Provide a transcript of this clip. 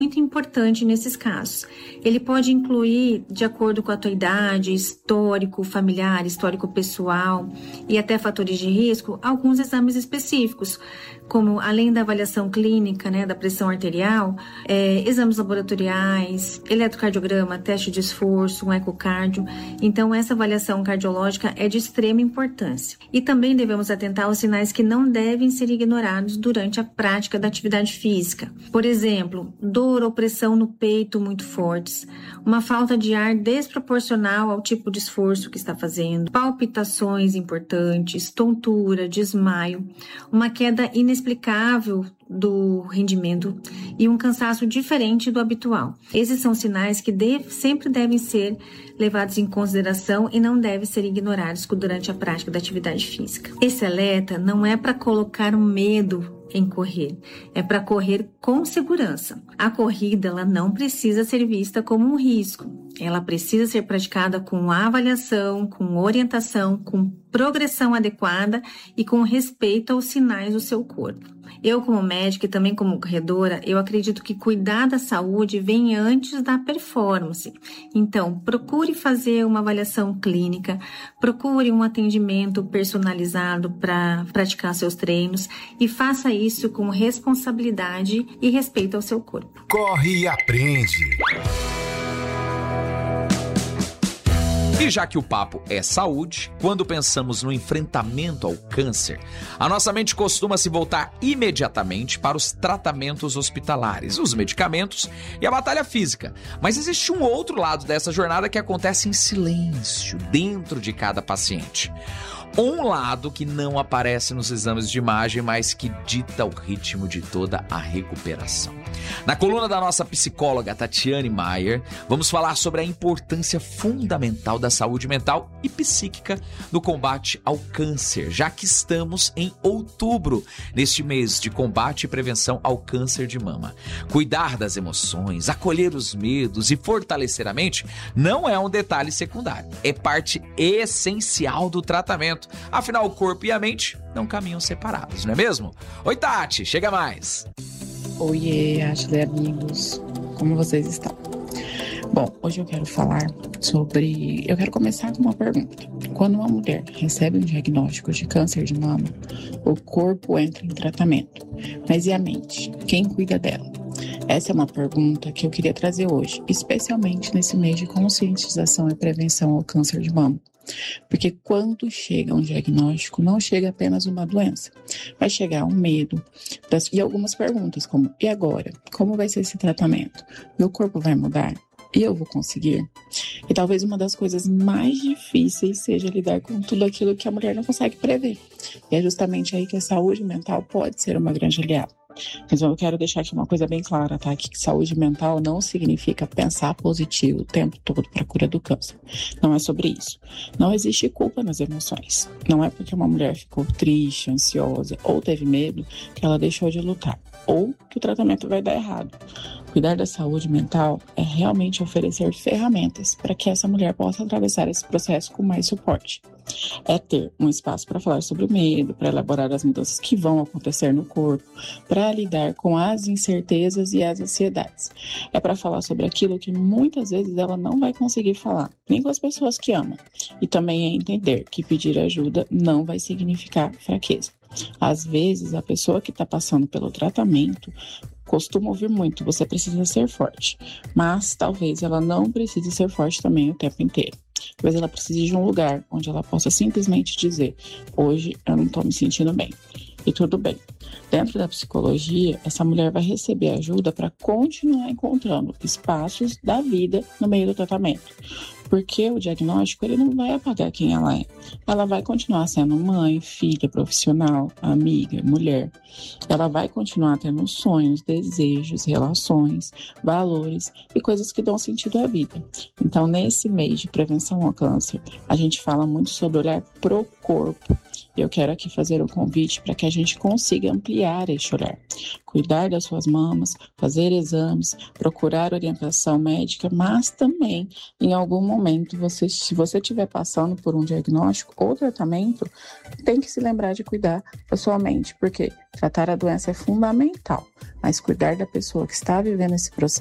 muito importante nesses casos. Ele pode incluir, de acordo com a tua idade, histórico familiar, histórico pessoal e até fatores de risco, alguns exames específicos, como além da avaliação clínica, da pressão arterial, exames laboratoriais, eletrocardiograma, teste de esforço, um ecocardio. Então, essa avaliação cardiológica é de extrema importância. E também devemos atentar aos sinais que não devem ser ignorados durante a prática da atividade física. Por exemplo, dor ou pressão no peito muito fortes, uma falta de ar desproporcional ao tipo de esforço que está fazendo, palpitações importantes, tontura, desmaio, uma queda inexplicável do rendimento e um cansaço diferente do habitual. Esses são sinais que sempre devem ser levados em consideração e não devem ser ignorados durante a prática da atividade física. Esse alerta não é para colocar um medo em correr, é para correr com segurança. A corrida, ela não precisa ser vista como um risco. Ela precisa ser praticada com avaliação, com orientação, com progressão adequada e com respeito aos sinais do seu corpo. Eu, como médica e também como corredora, eu acredito que cuidar da saúde vem antes da performance. Então, procure fazer uma avaliação clínica, procure um atendimento personalizado para praticar seus treinos e faça isso com responsabilidade e respeito ao seu corpo. Corre e aprende! E já que o papo é saúde, quando pensamos no enfrentamento ao câncer, a nossa mente costuma se voltar imediatamente para os tratamentos hospitalares, os medicamentos e a batalha física. Mas existe um outro lado dessa jornada que acontece em silêncio, dentro de cada paciente. Um lado que não aparece nos exames de imagem, mas que dita o ritmo de toda a recuperação. Na coluna da nossa psicóloga Tatiane Maier, vamos falar sobre a importância fundamental da saúde mental e psíquica no combate ao câncer, já que estamos em outubro, neste mês de combate e prevenção ao câncer de mama. Cuidar das emoções, acolher os medos e fortalecer a mente não é um detalhe secundário, é parte essencial do tratamento. Afinal, o corpo e a mente não caminham separados, não é mesmo? Oi, Tati, chega mais! Oiê, Ashley, amigos, como vocês estão? Bom, hoje eu quero falar sobre... Eu quero começar com uma pergunta. Quando uma mulher recebe um diagnóstico de câncer de mama, o corpo entra em tratamento, mas e a mente? Quem cuida dela? Essa é uma pergunta que eu queria trazer hoje, especialmente nesse mês de conscientização e prevenção ao câncer de mama. Porque quando chega um diagnóstico, não chega apenas uma doença. Vai chegar um medo e algumas perguntas como, e agora? Como vai ser esse tratamento? Meu corpo vai mudar? E eu vou conseguir? E talvez uma das coisas mais difíceis seja lidar com tudo aquilo que a mulher não consegue prever. E é justamente aí que a saúde mental pode ser uma grande aliada. Mas eu quero deixar aqui uma coisa bem clara, tá? Que saúde mental não significa pensar positivo o tempo todo para a cura do câncer. Não é sobre isso. Não existe culpa nas emoções. Não é porque uma mulher ficou triste, ansiosa ou teve medo que ela deixou de lutar. Ou que o tratamento vai dar errado. Cuidar da saúde mental é realmente oferecer ferramentas para que essa mulher possa atravessar esse processo com mais suporte. É ter um espaço para falar sobre o medo, para elaborar as mudanças que vão acontecer no corpo, para lidar com as incertezas e as ansiedades. É para falar sobre aquilo que muitas vezes ela não vai conseguir falar, nem com as pessoas que ama. E também é entender que pedir ajuda não vai significar fraqueza. Às vezes, a pessoa que está passando pelo tratamento costuma ouvir muito, você precisa ser forte, mas talvez ela não precise ser forte também o tempo inteiro. Talvez ela precise de um lugar onde ela possa simplesmente dizer, hoje eu não estou me sentindo bem, e tudo bem. Dentro da psicologia, essa mulher vai receber ajuda para continuar encontrando espaços da vida no meio do tratamento. Porque o diagnóstico ele não vai apagar quem ela é. Ela vai continuar sendo mãe, filha, profissional, amiga, mulher. Ela vai continuar tendo sonhos, desejos, relações, valores e coisas que dão sentido à vida. Então, nesse mês de prevenção ao câncer, a gente fala muito sobre olhar pro corpo. Eu quero aqui fazer um convite para que a gente consiga ampliar este olhar. cuidar das suas mamas, fazer exames, procurar orientação médica, mas também, em algum momento, se você estiver passando por um diagnóstico ou tratamento, tem que se lembrar de cuidar da sua mente, porque tratar a doença é fundamental, mas cuidar da pessoa que está vivendo esse processo